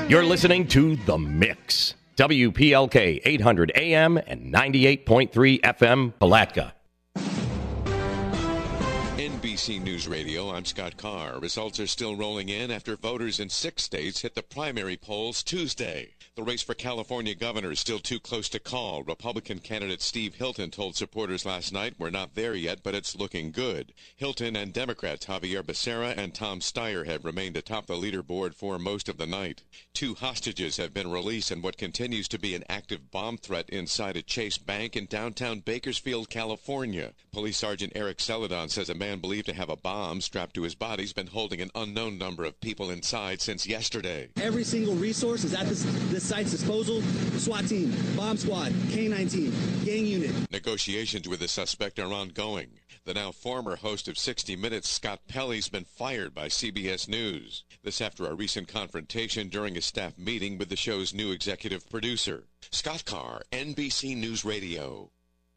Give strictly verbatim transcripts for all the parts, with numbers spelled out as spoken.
You're listening to The Mix. W P L K eight hundred A M and ninety-eight point three F M, Palatka. N B C News Radio, I'm Scott Carr. Results are still rolling in after voters in six states hit the primary polls Tuesday. The race for California governor is still too close to call. Republican candidate Steve Hilton told supporters last night, "We're not there yet, but it's looking good." Hilton and Democrats Javier Becerra and Tom Steyer have remained atop the leaderboard for most of the night. Two hostages have been released in what continues to be an active bomb threat inside a Chase Bank in downtown Bakersfield, California. Police Sergeant Eric Celadon says a man believed to have a bomb strapped to his body has been holding an unknown number of people inside since yesterday. Every single resource is at this, this site's disposal. SWAT team, bomb squad, K nine team, gang unit. Negotiations with the suspect are ongoing. The now former host of sixty minutes, Scott Pelley's been fired by C B S News. This after a recent confrontation during a staff meeting with the show's new executive producer. Scott Carr, N B C News Radio.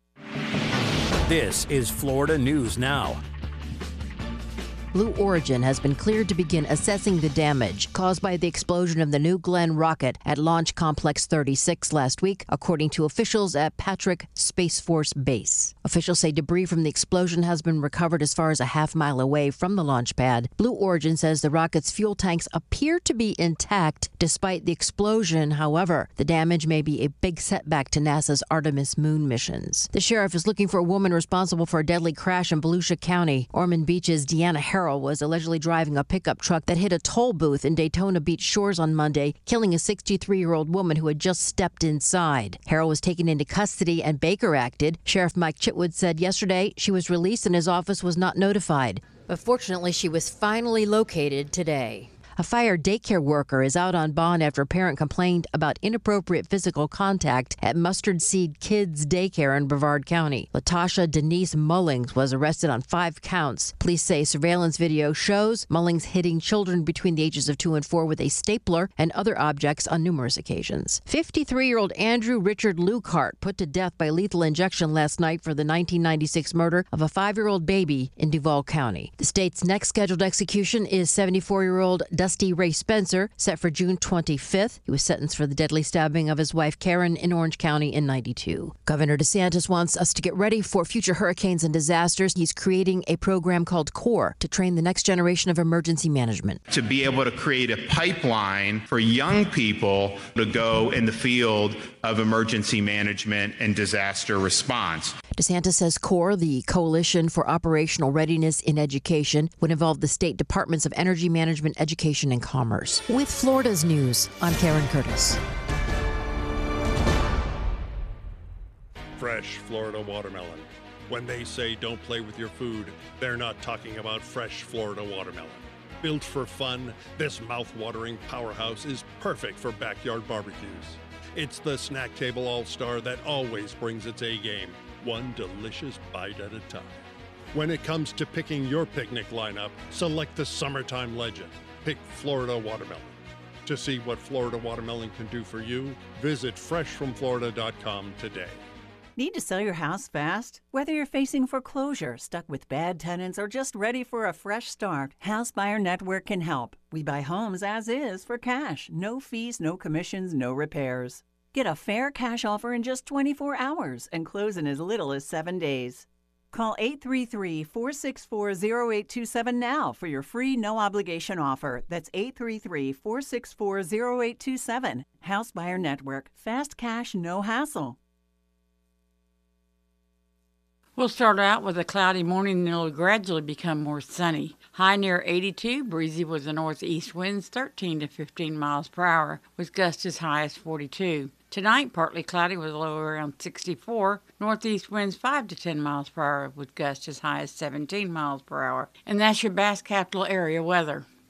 This is Florida News Now. Blue Origin has been cleared to begin assessing the damage caused by the explosion of the New Glenn rocket at Launch Complex thirty-six last week, according to officials at Patrick Space Force Base. Officials say debris from the explosion has been recovered as far as a half mile away from the launch pad. Blue Origin says the rocket's fuel tanks appear to be intact despite the explosion. However, the damage may be a big setback to NASA's Artemis moon missions. The sheriff is looking for a woman responsible for a deadly crash in Volusia County. Ormond Beach's Deanna Harrell was allegedly driving a pickup truck that hit a toll booth in Daytona Beach Shores on Monday, killing a sixty-three-year-old woman who had just stepped inside. Harrell was taken into custody and Baker acted. Sheriff Mike Chitwood said yesterday she was released and his office was not notified. But fortunately, she was finally located today. A fire daycare worker is out on bond after a parent complained about inappropriate physical contact at Mustard Seed Kids Daycare in Brevard County. Latasha Denise Mullings was arrested on five counts. Police say surveillance video shows Mullings hitting children between the ages of two and four with a stapler and other objects on numerous occasions. fifty-three-year-old Andrew Richard Lukehart put to death by lethal injection last night for the nineteen ninety-six murder of a five-year-old baby in Duval County. The state's next scheduled execution is seventy-four-year-old Dusty Ray Spencer, set for June twenty-fifth. He was sentenced for the deadly stabbing of his wife Karen in Orange County in ninety-two. Governor DeSantis wants us to get ready for future hurricanes and disasters. He's creating a program called CORE to train the next generation of emergency management. To be able to create a pipeline for young people to go in the field of emergency management and disaster response. DeSantis says CORE, the Coalition for Operational Readiness in Education, would involve the state departments of Energy Management, Education, and Commerce. With Florida's News, I'm Karen Curtis. Fresh Florida watermelon. When they say don't play with your food, they're not talking about fresh Florida watermelon. Built for fun, this mouth-watering powerhouse is perfect for backyard barbecues. It's the snack table all-star that always brings its A-game, one delicious bite at a time. When it comes to picking your picnic lineup, select the Summertime Legend. Pick Florida watermelon. To see what Florida watermelon can do for you, visit fresh from florida dot com today. Need to sell your house fast? Whether you're facing foreclosure, stuck with bad tenants, or just ready for a fresh start, House Buyer Network can help. We buy homes as is for cash. No fees, no commissions, no repairs. Get a fair cash offer in just twenty-four hours and close in as little as seven days. Call eight three three, four six four, zero eight two seven now for your free no-obligation offer. That's eight three three, four six four, zero eight two seven. House Buyer Network. Fast cash, no hassle. We'll start out with a cloudy morning and it'll gradually become more sunny. High near eighty-two, breezy with the northeast winds thirteen to fifteen miles per hour, with gusts as high as forty-two. Tonight, partly cloudy with a low around sixty-four. Northeast winds five to ten miles per hour with gusts as high as seventeen miles per hour. And that's your Bass Capital area weather.